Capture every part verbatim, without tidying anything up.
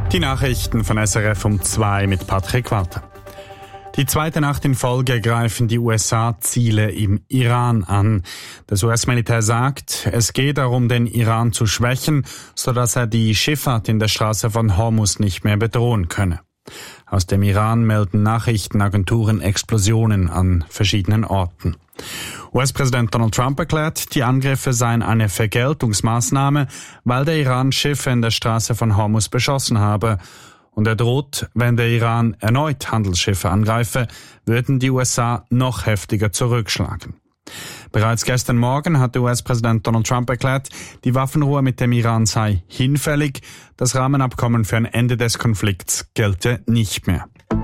Die Nachrichten von S R F um zwei mit Patrick Walter. Die zweite Nacht in Folge greifen die U S A Ziele im Iran an. Das U S-Militär sagt, es geht darum, den Iran zu schwächen, sodass er die Schifffahrt in der Straße von Hormuz nicht mehr bedrohen könne. Aus dem Iran melden Nachrichtenagenturen Explosionen an verschiedenen Orten. U S-Präsident Donald Trump erklärt, die Angriffe seien eine Vergeltungsmaßnahme, weil der Iran Schiffe in der Straße von Hormuz beschossen habe. Und er droht, wenn der Iran erneut Handelsschiffe angreife, würden die U S A noch heftiger zurückschlagen. Bereits gestern Morgen hat der U S-Präsident Donald Trump erklärt, die Waffenruhe mit dem Iran sei hinfällig, das Rahmenabkommen für ein Ende des Konflikts gelte nicht mehr.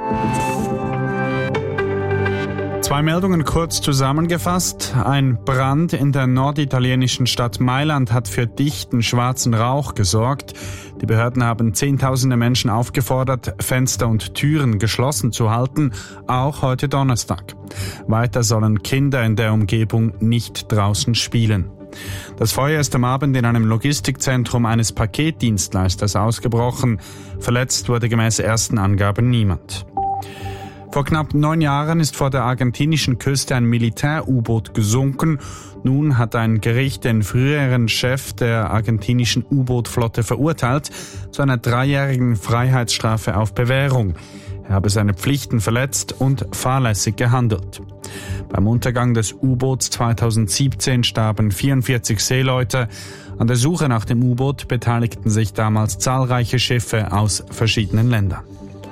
Zwei Meldungen kurz zusammengefasst. Ein Brand in der norditalienischen Stadt Mailand hat für dichten schwarzen Rauch gesorgt. Die Behörden haben Zehntausende Menschen aufgefordert, Fenster und Türen geschlossen zu halten, auch heute Donnerstag. Weiter sollen Kinder in der Umgebung nicht draußen spielen. Das Feuer ist am Abend in einem Logistikzentrum eines Paketdienstleisters ausgebrochen. Verletzt wurde gemäß ersten Angaben niemand. Vor knapp neun Jahren ist vor der argentinischen Küste ein Militär-U-Boot gesunken. Nun hat ein Gericht den früheren Chef der argentinischen U-Boot-Flotte verurteilt zu einer dreijährigen Freiheitsstrafe auf Bewährung. Er habe seine Pflichten verletzt und fahrlässig gehandelt. Beim Untergang des U-Boots zweitausendsiebzehn starben vierundvierzig Seeleute. An der Suche nach dem U-Boot beteiligten sich damals zahlreiche Schiffe aus verschiedenen Ländern.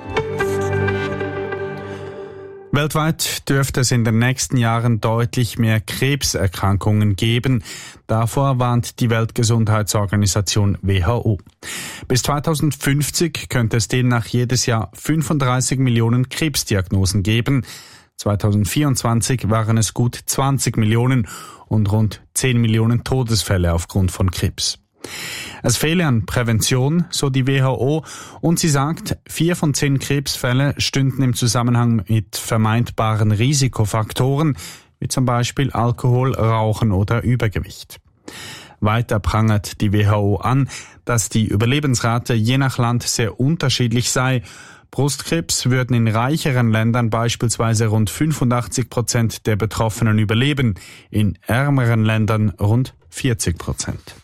Weltweit dürfte es in den nächsten Jahren deutlich mehr Krebserkrankungen geben. Davor warnt die Weltgesundheitsorganisation W H O. Bis zweitausendfünfzig könnte es demnach jedes Jahr fünfunddreißig Millionen Krebsdiagnosen geben. zweitausendvierundzwanzig waren es gut zwanzig Millionen und rund zehn Millionen Todesfälle aufgrund von Krebs. Es fehle an Prävention, so die W H O, und sie sagt, vier von zehn Krebsfälle stünden im Zusammenhang mit vermeintbaren Risikofaktoren, wie zum Beispiel Alkohol, Rauchen oder Übergewicht. Weiter prangert die W H O an, dass die Überlebensrate je nach Land sehr unterschiedlich sei. Brustkrebs würden in reicheren Ländern beispielsweise rund fünfundachtzig Prozent der Betroffenen überleben, in ärmeren Ländern rund vierzig Prozent.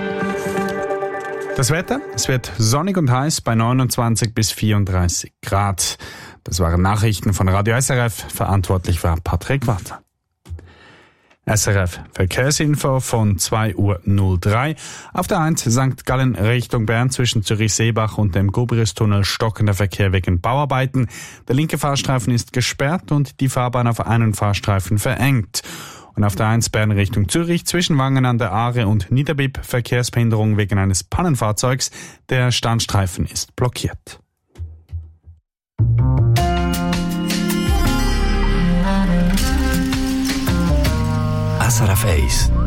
Das Wetter, es wird sonnig und heiß bei neunundzwanzig bis vierunddreißig Grad. Das waren Nachrichten von Radio S R F, verantwortlich war Patrick Walter. S R F Verkehrsinfo von zwei Uhr null drei. Auf der eins Sankt Gallen Richtung Bern zwischen Zürich-Seebach und dem Gubristunnel stockender Verkehr wegen Bauarbeiten. Der linke Fahrstreifen ist gesperrt und die Fahrbahn auf einen Fahrstreifen verengt. Und auf der eins Bern Richtung Zürich zwischen Wangen an der Aare und Niederbipp Verkehrsbehinderung wegen eines Pannenfahrzeugs. Der Standstreifen ist blockiert. S R F eins